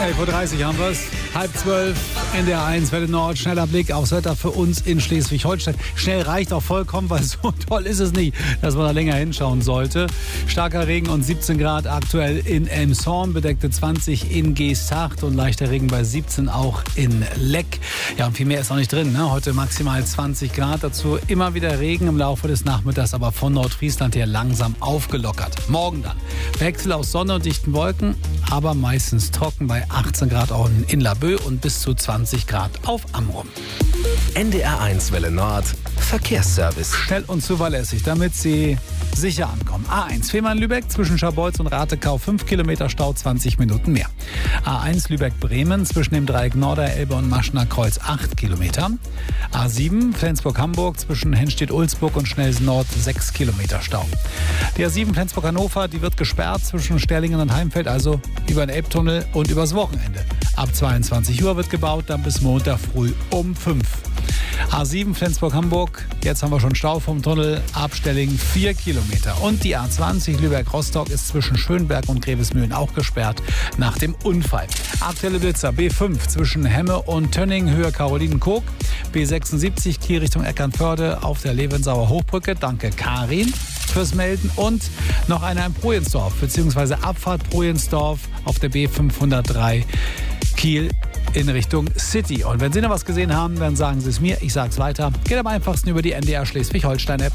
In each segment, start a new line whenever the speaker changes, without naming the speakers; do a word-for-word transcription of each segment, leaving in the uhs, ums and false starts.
elf Uhr dreißig haben wir es. Halb zwölf, N D R eins, Welle Nord. Schneller Blick aufs Wetter für uns in Schleswig-Holstein. Schnell reicht auch vollkommen, weil so toll ist es nicht, dass man da länger hinschauen sollte. Starker Regen und siebzehn Grad aktuell in Elmshorn, bedeckte zwanzig in Geesthacht und leichter Regen bei siebzehn auch in Leck. Ja, und viel mehr ist noch nicht drin. Ne? Heute maximal zwanzig Grad, dazu immer wieder Regen im Laufe des Nachmittags, aber von Nordfriesland her langsam aufgelockert. Morgen dann Wechsel aus Sonne und dichten Wolken, aber meistens trocken bei achtzehn Grad auch in Laboe und bis zu zwanzig Grad auf Amrum.
N D R eins Welle Nord Verkehrsservice.
Schnell und zuverlässig, damit Sie sicher ankommen. A eins Fehmarn-Lübeck zwischen Scharbeutz und Ratekau fünf Kilometer Stau, zwanzig Minuten mehr. A eins Lübeck-Bremen zwischen dem Dreieck Norderelbe und Maschner Kreuz acht Kilometer. A sieben Flensburg-Hamburg zwischen Hennstedt-Ulzburg und Schnelsen-Nord sechs Kilometer Stau. Die A sieben Flensburg-Hannover, die wird gesperrt zwischen Sterlingen und Heimfeld, also über den Elbtunnel und übers Wochenende. Ab zweiundzwanzig Uhr wird gebaut, dann bis Montag früh um fünf. A sieben Flensburg-Hamburg, jetzt haben wir schon Stau vom Tunnel, Abstelling vier Kilometer. Und die A zwanzig Lübeck-Rostock ist zwischen Schönberg und Grevesmühlen auch gesperrt nach dem Unfall. Aktuelle Blitzer B fünf zwischen Hemme und Tönning, Höhe Karolinenkoog. B sechsundsiebzig Kiel Richtung Eckernförde auf der Levensauer Hochbrücke. Danke Karin fürs Melden. Und noch einer in Projensdorf, beziehungsweise Abfahrt Projensdorf auf der B fünfhundertdrei Kiel in Richtung City. Und wenn Sie noch was gesehen haben, dann sagen Sie es mir. Ich sage es weiter. Geht am einfachsten über die N D R Schleswig-Holstein-App.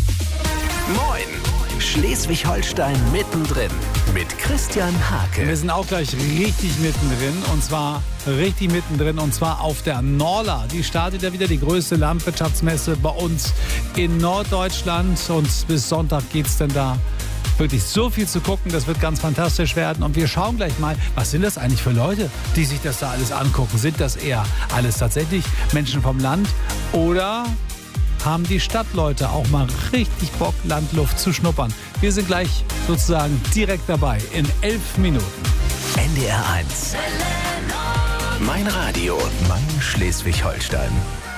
Moin! Schleswig-Holstein mittendrin mit Christian Hake.
Wir sind auch gleich richtig mittendrin. Und zwar richtig mittendrin. Und zwar auf der Norla. Die startet ja wieder, die größte Landwirtschaftsmesse bei uns in Norddeutschland. Und bis Sonntag geht es dann da wirklich so viel zu gucken, das wird ganz fantastisch werden. Und wir schauen gleich mal, was sind das eigentlich für Leute, die sich das da alles angucken? Sind das eher alles tatsächlich Menschen vom Land oder haben die Stadtleute auch mal richtig Bock, Landluft zu schnuppern? Wir sind gleich sozusagen direkt dabei in elf Minuten.
N D R eins. Mein Radio, mein Schleswig-Holstein.